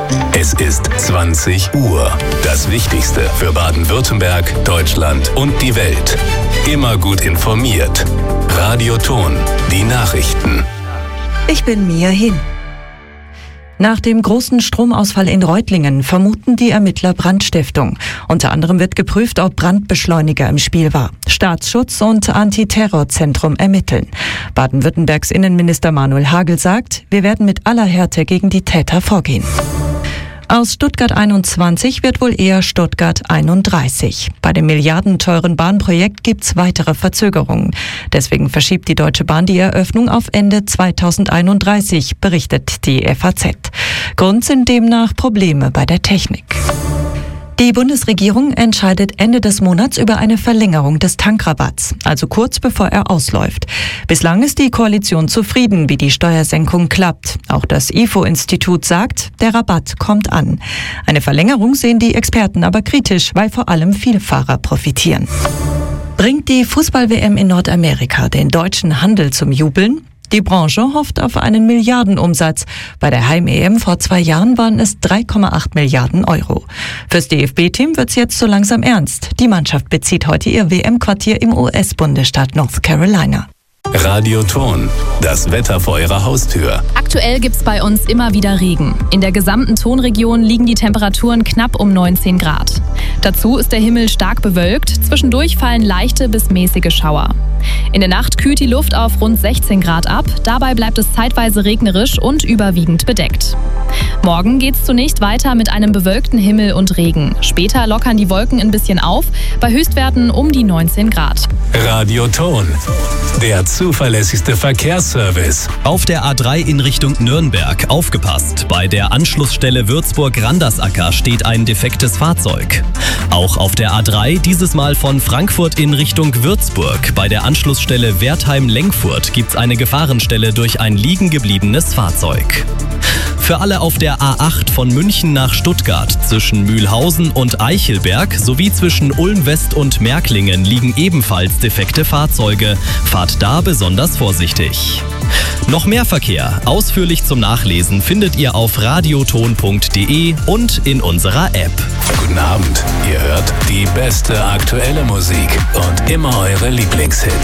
Es ist 20 Uhr. Das Wichtigste für Baden-Württemberg, Deutschland und die Welt. Immer gut informiert. Radio Thon, die Nachrichten. Ich bin Mia Hin. Nach dem großen Stromausfall in Reutlingen vermuten die Ermittler Brandstiftung. Unter anderem wird geprüft, ob Brandbeschleuniger im Spiel war. Staatsschutz und Antiterrorzentrum ermitteln. Baden-Württembergs Innenminister Manuel Hagel sagt, wir werden mit aller Härte gegen die Täter vorgehen. Aus Stuttgart 21 wird wohl eher Stuttgart 31. Bei dem milliardenteuren Bahnprojekt gibt's weitere Verzögerungen. Deswegen verschiebt die Deutsche Bahn die Eröffnung auf Ende 2031, berichtet die FAZ. Grund sind demnach Probleme bei der Technik. Die Bundesregierung entscheidet Ende des Monats über eine Verlängerung des Tankrabatts, also kurz bevor er ausläuft. Bislang ist die Koalition zufrieden, wie die Steuersenkung klappt. Auch das IFO-Institut sagt, der Rabatt kommt an. Eine Verlängerung sehen die Experten aber kritisch, weil vor allem Vielfahrer profitieren. Bringt die Fußball-WM in Nordamerika den deutschen Handel zum Jubeln? Die Branche hofft auf einen Milliardenumsatz. Bei der Heim-EM vor 2 Jahren waren es 3,8 Milliarden Euro. Fürs DFB-Team wird's jetzt so langsam ernst. Die Mannschaft bezieht heute ihr WM-Quartier im US-Bundesstaat North Carolina. Radio Thon, das Wetter vor Ihrer Haustür. Aktuell gibt's bei uns immer wieder Regen. In der gesamten Thonregion liegen die Temperaturen knapp um 19 Grad. Dazu ist der Himmel stark bewölkt, zwischendurch fallen leichte bis mäßige Schauer. In der Nacht kühlt die Luft auf rund 16 Grad ab, dabei bleibt es zeitweise regnerisch und überwiegend bedeckt. Morgen geht's zunächst weiter mit einem bewölkten Himmel und Regen. Später lockern die Wolken ein bisschen auf, bei Höchstwerten um die 19 Grad. Radio Thon, der zuverlässigste Verkehrsservice. Auf der A3 in Richtung Nürnberg, aufgepasst. Bei der Anschlussstelle Würzburg-Randersacker steht ein defektes Fahrzeug. Auch auf der A3, dieses Mal von Frankfurt in Richtung Würzburg. Bei der Anschlussstelle Wertheim-Lengfurt gibt's eine Gefahrenstelle durch ein liegen gebliebenes Fahrzeug. Für alle auf der A8 von München nach Stuttgart zwischen Mühlhausen und Eichelberg sowie zwischen Ulm-West und Märklingen liegen ebenfalls defekte Fahrzeuge. Fahrt da besonders vorsichtig. Noch mehr Verkehr, ausführlich zum Nachlesen, findet ihr auf radiothon.de und in unserer App. Guten Abend, ihr hört die beste aktuelle Musik und immer eure Lieblingshits.